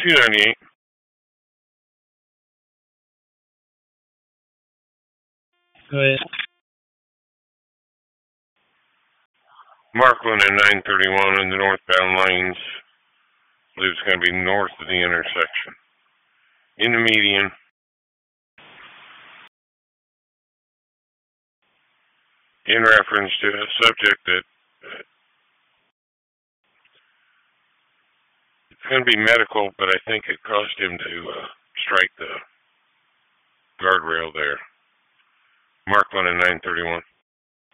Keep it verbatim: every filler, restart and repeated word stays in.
two ninety-eight. Go ahead. Markland and nine thirty-one in the northbound lanes. I believe it's going to be north of the intersection. In the median. In reference to a subject that uh, it's going to be medical, but I think it caused him to uh, strike the guardrail there. Markland and nine thirty-one.